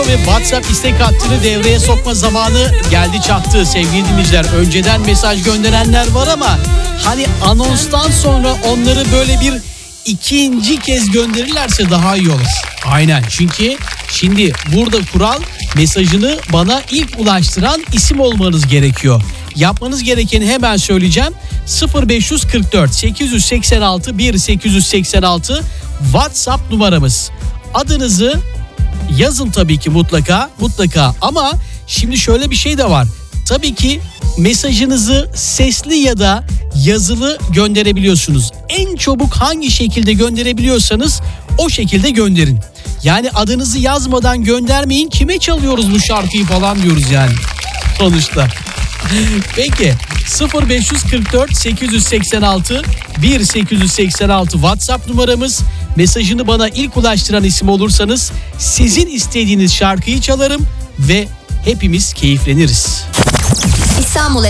Ve WhatsApp istek hattını devreye sokma zamanı geldi çattı sevgili dinleyiciler. Önceden mesaj gönderenler var ama hani anonstan sonra onları böyle bir ikinci kez gönderirlerse daha iyi olur. Aynen, çünkü şimdi burada kural mesajını bana ilk ulaştıran isim olmanız gerekiyor. Yapmanız gerekeni hemen söyleyeceğim. 0544 886 1886 WhatsApp numaramız. Adınızı yazın tabii ki mutlaka ama şimdi şöyle bir şey de var. Tabii ki mesajınızı sesli ya da yazılı gönderebiliyorsunuz. En çabuk hangi şekilde gönderebiliyorsanız o şekilde gönderin. Yani adınızı yazmadan göndermeyin, kime çalıyoruz bu şarkıyı falan diyoruz yani sonuçta. Peki 0544 886 1886 WhatsApp numaramız. Mesajını bana ilk ulaştıran isim olursanız sizin istediğiniz şarkıyı çalarım ve hepimiz keyifleniriz. İstanbul